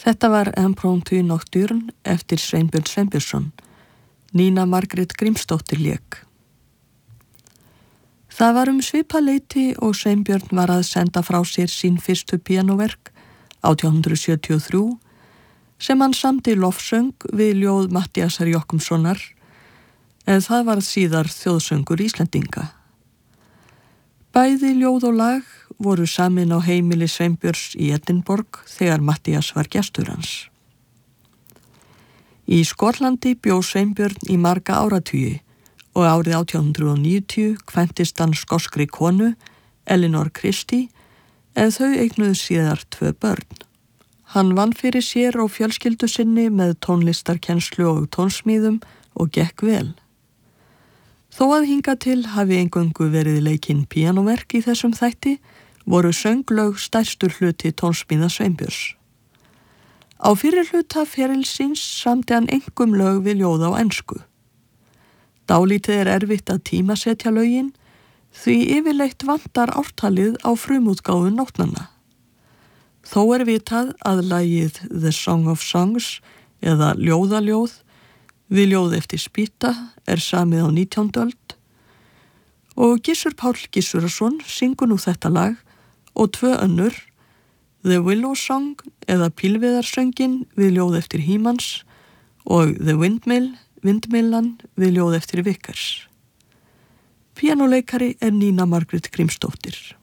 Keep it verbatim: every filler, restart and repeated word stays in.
Þetta var Impromptu Nocturne eftir Sveinbjörn Sveinbjörnsson. Nína Margrét Grímsdóttir lék. Það var um svipaleyti og Sveinbjörn var að senda frá sér sín fyrstu píanóverk átján hundrað sjötíu og þrjú sem hann samdi lofsöng við ljóð Matthíasar Jochumssonar en það var síðar þjóðsöngur Íslendinga. Bæði ljóð og lag voru samin á heimili Sveinbjörns í Edinborg þegar Matthías var gestur hans. Í Skotlandi bjó Sveinbjörn í marga áratugi og árið átján hundrað níutíu kvæntist hann skoskri konu, Elinor Christie, en þau eignuðu síðar tvö börn. Hann vann fyrir sér og fjölskyldu sinni með tónlistarkennslu og tónsmíðum og gekk vel. Þó að hinga til hafi eingöngu verið leikinn píanóverk í þessum þætti, voru sönglög stærstur hluti tónsmíða Sveinbjörns. Á fyrir hluta ferilsins samdi hann engum lög við ljóð á ensku. Dálítið er erfitt að tímasetja lögin, því yfirleitt vantar ártalið á frumútgáfu nótnanna. Þó er vitað að lagið The Song of Songs eða Ljóðaljóð við ljóð eftir Spýta er samið á nítjándu öld og Gissur Páll Gissurason syngur nú þetta lag og tvö önnur, The Willow Song eða Pílviðarsöngin við ljóð eftir Hímans og The Windmill, Vindmillan við ljóð eftir Vickers. Píanóleikari er Nína Margrét Grímsdóttir.